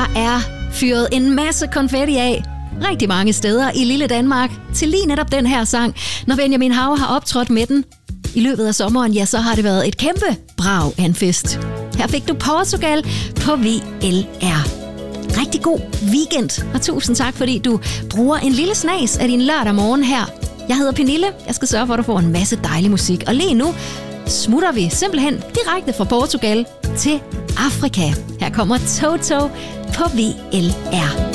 Der er fyret en masse konfetti af rigtig mange steder i lille Danmark til lige netop den her sang. Når Benjamin Hav har optrådt med den i løbet af sommeren, ja, så har det været et kæmpe brag af en fest. Her fik du Portugal på VLR. Rigtig god weekend, og tusind tak, fordi du bruger en lille snas af din lørdag morgen her. Jeg hedder Pernille. Jeg skal sørge for, at du får en masse dejlig musik. Og lige nu smutter vi simpelthen direkte fra Portugal til Afrika. Her kommer Toto på VLR.